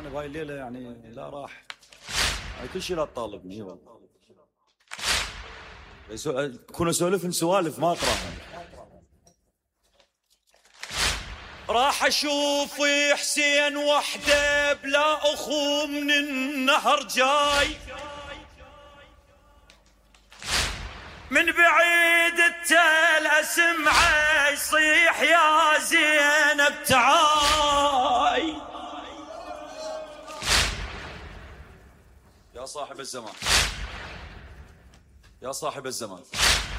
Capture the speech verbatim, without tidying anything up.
انا بهاي الليله يعني لا راح يعني كل شيء لا تطالبني والله. كون اسولف سوالف ما اقراها. راح اشوف حسين وحده بلا اخو من النهر جاي، من بعيد التل اسمعه يصيح يا زينب تعاي. يا صاحب الزمان، يا صاحب الزمان،